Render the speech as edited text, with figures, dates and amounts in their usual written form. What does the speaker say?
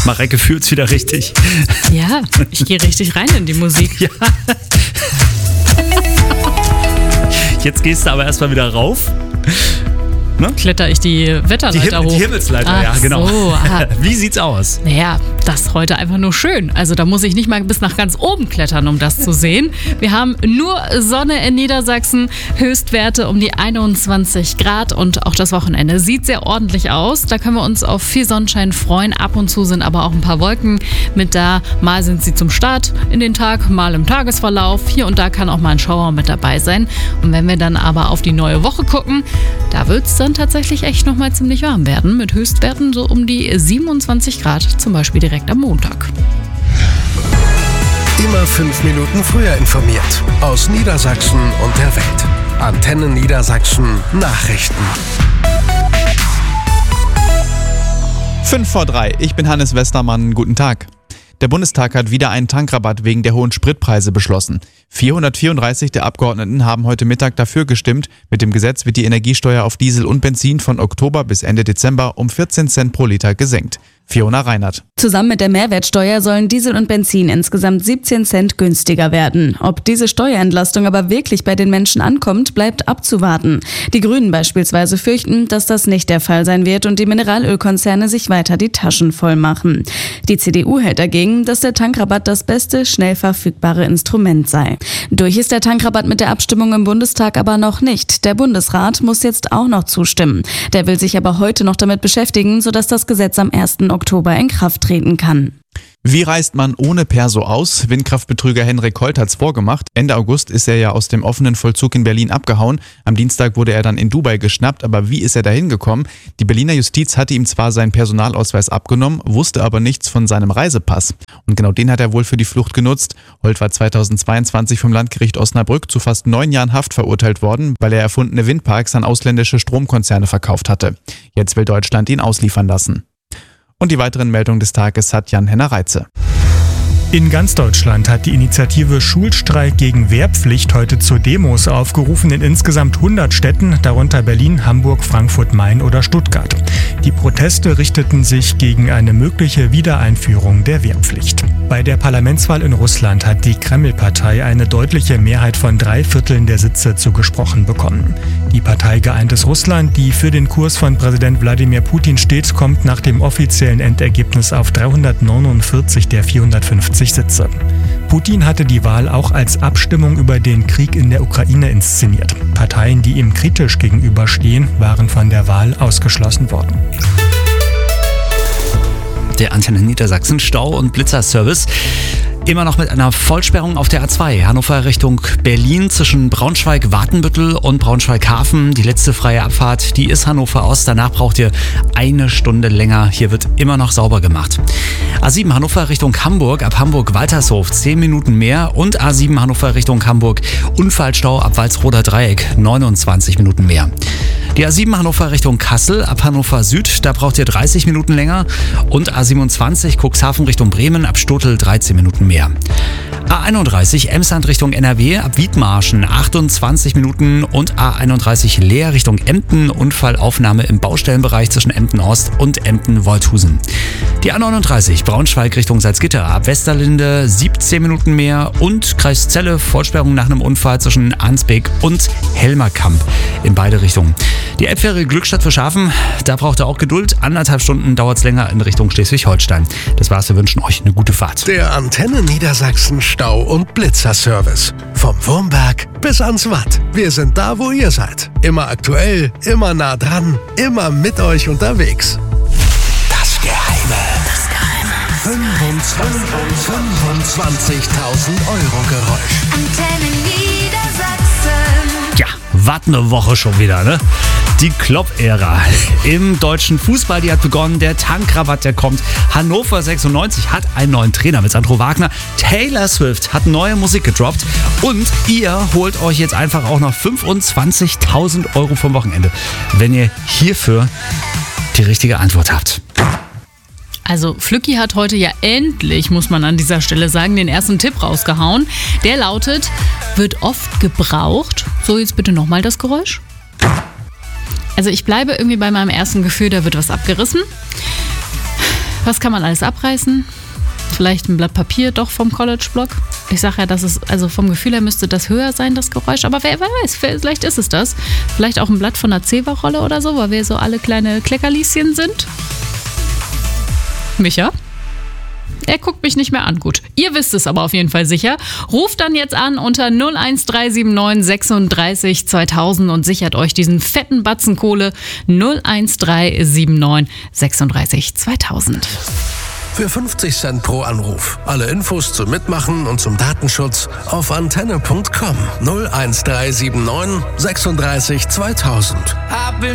Mareike fühlt's wieder richtig. Ja, ich gehe richtig rein in die Musik. Ja. Jetzt gehst du aber erstmal wieder rauf. Ne? Kletter ich die Wetterleiter hoch. Die Himmelsleiter, ja, genau. So, wie sieht's aus? Naja, das ist heute einfach nur schön. Also da muss ich nicht mal bis nach ganz oben klettern, um das zu sehen. Wir haben nur Sonne in Niedersachsen, Höchstwerte um die 21 Grad und auch das Wochenende sieht sehr ordentlich aus. Da können wir uns auf viel Sonnenschein freuen. Ab und zu sind aber auch ein paar Wolken mit da. Mal sind sie zum Start in den Tag, mal im Tagesverlauf. Hier und da kann auch mal ein Schauer mit dabei sein. Und wenn wir dann aber auf die neue Woche gucken, da wird es dann tatsächlich echt nochmal ziemlich warm werden, mit Höchstwerten so um die 27 Grad, zum Beispiel direkt am Montag. Immer 5 Minuten früher informiert. Aus Niedersachsen und der Welt. Antenne Niedersachsen Nachrichten. 2:55. Ich bin Hannes Westermann. Guten Tag. Der Bundestag hat wieder einen Tankrabatt wegen der hohen Spritpreise beschlossen. 434 der Abgeordneten haben heute Mittag dafür gestimmt. Mit dem Gesetz wird die Energiesteuer auf Diesel und Benzin von Oktober bis Ende Dezember um 14 Cent pro Liter gesenkt. Fiona Reinhardt. Zusammen mit der Mehrwertsteuer sollen Diesel und Benzin insgesamt 17 Cent günstiger werden. Ob diese Steuerentlastung aber wirklich bei den Menschen ankommt, bleibt abzuwarten. Die Grünen beispielsweise fürchten, dass das nicht der Fall sein wird und die Mineralölkonzerne sich weiter die Taschen voll machen. Die CDU hält dagegen, dass der Tankrabatt das beste, schnell verfügbare Instrument sei. Durch ist der Tankrabatt mit der Abstimmung im Bundestag aber noch nicht. Der Bundesrat muss jetzt auch noch zustimmen. Der will sich aber heute noch damit beschäftigen, sodass das Gesetz am 1. Oktober in Kraft treten kann. Wie reist man ohne Perso aus? Windkraftbetrüger Henrik Holt hat's vorgemacht. Ende August ist er ja aus dem offenen Vollzug in Berlin abgehauen. Am Dienstag wurde er dann in Dubai geschnappt. Aber wie ist er da hingekommen? Die Berliner Justiz hatte ihm zwar seinen Personalausweis abgenommen, wusste aber nichts von seinem Reisepass. Und genau den hat er wohl für die Flucht genutzt. Holt war 2022 vom Landgericht Osnabrück zu fast 9 Jahren Haft verurteilt worden, weil er erfundene Windparks an ausländische Stromkonzerne verkauft hatte. Jetzt will Deutschland ihn ausliefern lassen. Und die weiteren Meldungen des Tages hat Jan-Henner Reitze. In ganz Deutschland hat die Initiative Schulstreik gegen Wehrpflicht heute zu Demos aufgerufen in insgesamt 100 Städten, darunter Berlin, Hamburg, Frankfurt, Main oder Stuttgart. Die Proteste richteten sich gegen eine mögliche Wiedereinführung der Wehrpflicht. Bei der Parlamentswahl in Russland hat die Kreml-Partei eine deutliche Mehrheit von 3/4 der Sitze zugesprochen bekommen. Die Partei Geeintes Russland, die für den Kurs von Präsident Wladimir Putin steht, kommt nach dem offiziellen Endergebnis auf 349 der 450 Sitze. Putin hatte die Wahl auch als Abstimmung über den Krieg in der Ukraine inszeniert. Parteien, die ihm kritisch gegenüberstehen, waren von der Wahl ausgeschlossen worden. Der Antenne Niedersachsen Stau- und Blitzerservice. Immer noch mit einer Vollsperrung auf der A2 Hannover Richtung Berlin zwischen Braunschweig-Watenbüttel und Braunschweig-Hafen. Die letzte freie Abfahrt, die ist Hannover Ost. Danach braucht ihr 1 Stunde länger. Hier wird immer noch sauber gemacht. A7 Hannover Richtung Hamburg, ab Hamburg-Waltershof 10 Minuten mehr. Und A7 Hannover Richtung Hamburg, Unfallstau ab Walsroder Dreieck 29 Minuten mehr. Die A7 Hannover Richtung Kassel, ab Hannover Süd, da braucht ihr 30 Minuten länger. Und A27 Cuxhaven Richtung Bremen, ab Stotel 13 Minuten mehr. A31 Emsland Richtung NRW, ab Wiedmarschen 28 Minuten und A31 Leer Richtung Emden, Unfallaufnahme im Baustellenbereich zwischen Emden Ost und Emden-Wolthusen. Die A39 Braunschweig Richtung Salzgitter, ab Westerlinde 17 Minuten mehr und Kreis Celle, Vollsperrung nach einem Unfall zwischen Arnsbeek und Helmerkamp in beide Richtungen. Die Elbfähre Glückstadt für Schafen, da braucht ihr auch Geduld. 1,5 Stunden dauert es länger in Richtung Schleswig-Holstein. Das war's, wir wünschen euch eine gute Fahrt. Der Antenne Niedersachsen Stau- und Blitzerservice. Vom Wurmberg bis ans Watt. Wir sind da, wo ihr seid. Immer aktuell, immer nah dran, immer mit euch unterwegs. Das Geheime. 25.000 € Geräusch. Antenne Niedersachsen. Ja, was eine Woche schon wieder, ne? Die Klopp-Ära im deutschen Fußball, die hat begonnen. Der Tankrabatt, der kommt. Hannover 96 hat einen neuen Trainer mit Sandro Wagner. Taylor Swift hat neue Musik gedroppt. Und ihr holt euch jetzt einfach auch noch 25.000 € vom Wochenende, wenn ihr hierfür die richtige Antwort habt. Also Flücki hat heute ja endlich, muss man an dieser Stelle sagen, den ersten Tipp rausgehauen. Der lautet, wird oft gebraucht. So, jetzt bitte nochmal das Geräusch. Also ich bleibe irgendwie bei meinem ersten Gefühl, da wird was abgerissen. Was kann man alles abreißen? Vielleicht ein Blatt Papier doch vom College-Block. Ich sage ja, dass es, also vom Gefühl her müsste das höher sein, das Geräusch. Aber wer weiß, vielleicht ist es das. Vielleicht auch ein Blatt von einer Zewa-Rolle oder so, weil wir so alle kleine Kleckerlieschen sind. Micha? Er guckt mich nicht mehr an. Gut, ihr wisst es aber auf jeden Fall sicher. Ruft dann jetzt an unter 01379 36 2000 und sichert euch diesen fetten Batzen Kohle 01379 36 2000. Für 50 Cent pro Anruf. Alle Infos zum Mitmachen und zum Datenschutz auf antenne.com 01379 36 2000.